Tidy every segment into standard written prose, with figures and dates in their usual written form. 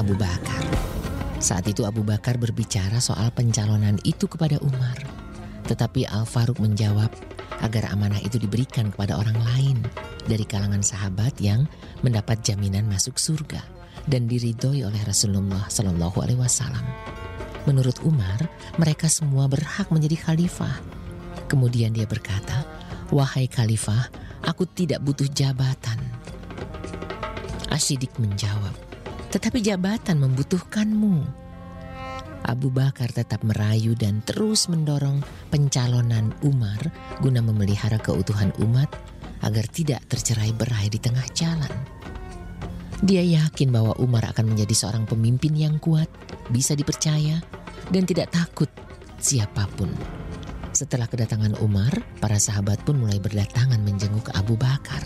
Abu Bakar. Saat itu Abu Bakar berbicara soal pencalonan itu kepada Umar. Tetapi Al-Faruq menjawab agar amanah itu diberikan kepada orang lain dari kalangan sahabat yang mendapat jaminan masuk surga dan diridhoi oleh Rasulullah SAW. Menurut Umar, mereka semua berhak menjadi khalifah. Kemudian dia berkata, "Wahai khalifah, aku tidak butuh jabatan." Asy-Siddiq menjawab, "Tetapi jabatan membutuhkanmu." Abu Bakar tetap merayu dan terus mendorong pencalonan Umar guna memelihara keutuhan umat agar tidak tercerai-berai di tengah jalan. Dia yakin bahwa Umar akan menjadi seorang pemimpin yang kuat, bisa dipercaya, dan tidak takut siapapun. Setelah kedatangan Umar, para sahabat pun mulai berdatangan menjenguk Abu Bakar.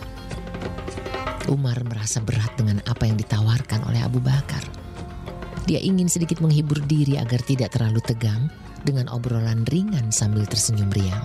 Umar merasa berat dengan apa yang ditawarkan oleh Abu Bakar. Dia ingin sedikit menghibur diri agar tidak terlalu tegang dengan obrolan ringan sambil tersenyum riang.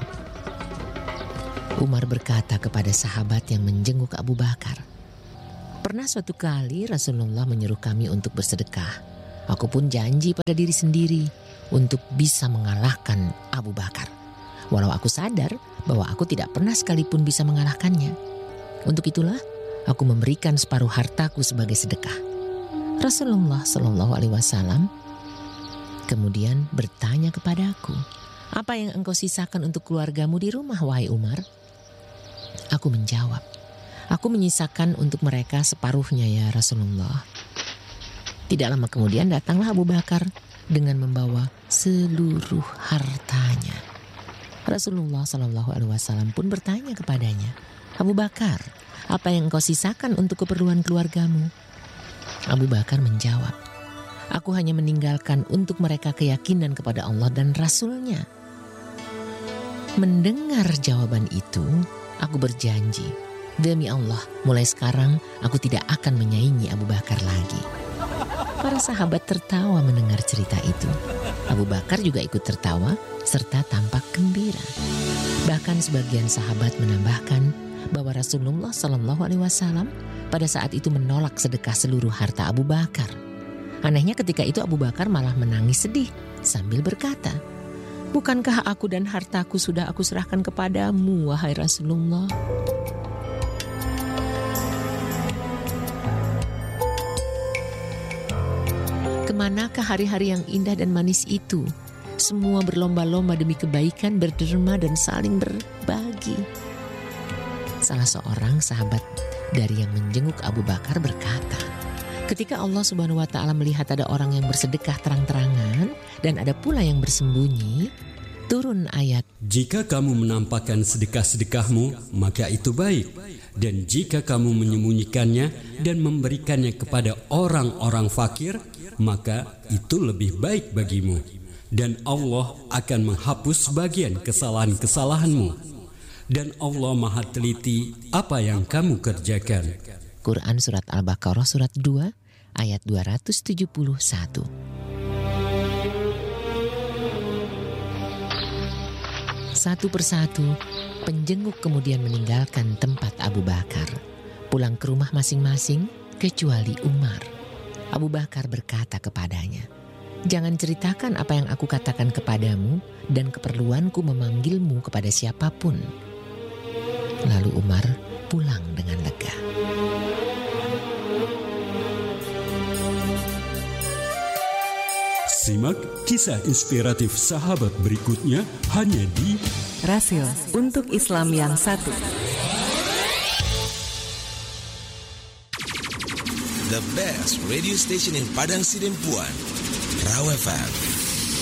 Umar berkata kepada sahabat yang menjenguk Abu Bakar, "Pernah suatu kali Rasulullah menyuruh kami untuk bersedekah. Aku pun janji pada diri sendiri untuk bisa mengalahkan Abu Bakar. Walau aku sadar bahwa aku tidak pernah sekalipun bisa mengalahkannya. Untuk itulah aku memberikan separuh hartaku sebagai sedekah." Rasulullah SAW kemudian bertanya kepadaku, "Apa yang engkau sisakan untuk keluargamu di rumah, wahai Umar?" Aku menjawab, "Aku menyisakan untuk mereka separuhnya ya Rasulullah." Tidak lama kemudian datanglah Abu Bakar dengan membawa seluruh hartanya. Rasulullah SAW pun bertanya kepadanya, "Abu Bakar, apa yang engkau sisakan untuk keperluan keluargamu?" Abu Bakar menjawab, "Aku hanya meninggalkan untuk mereka keyakinan kepada Allah dan Rasul-Nya." Mendengar jawaban itu, aku berjanji, demi Allah, mulai sekarang aku tidak akan menyaingi Abu Bakar lagi. Para sahabat tertawa mendengar cerita itu. Abu Bakar juga ikut tertawa serta tampak gembira. Bahkan sebagian sahabat menambahkan bahwa Rasulullah SAW pada saat itu menolak sedekah seluruh harta Abu Bakar. Anehnya ketika itu Abu Bakar malah menangis sedih sambil berkata, "Bukankah aku dan hartaku sudah aku serahkan kepadamu, wahai Rasulullah?" Kemanakah hari-hari yang indah dan manis itu? Semua berlomba-lomba demi kebaikan, berderma dan saling berbagi. Salah seorang sahabat dari yang menjenguk Abu Bakar berkata, "Ketika Allah Subhanahu wa Ta'ala melihat ada orang yang bersedekah terang-terangan dan ada pula yang bersembunyi, turun ayat, Jika kamu menampakkan sedekah-sedekahmu, maka itu baik. Dan jika kamu menyembunyikannya dan memberikannya kepada orang-orang fakir, maka itu lebih baik bagimu. Dan Allah akan menghapus sebagian kesalahan-kesalahanmu. Dan Allah Maha teliti apa yang kamu kerjakan." Quran Surat Al-Baqarah Surat 2 ayat 271. Satu persatu, penjenguk kemudian meninggalkan tempat Abu Bakar, pulang ke rumah masing-masing kecuali Umar. Abu Bakar berkata kepadanya, "Jangan ceritakan apa yang aku katakan kepadamu dan keperluanku memanggilmu kepada siapapun." Lalu Umar pulang dengan lega. Simak kisah inspiratif sahabat berikutnya hanya di Rasil untuk Islam yang satu. The best radio station in Padang Sidempuan, Raw FM.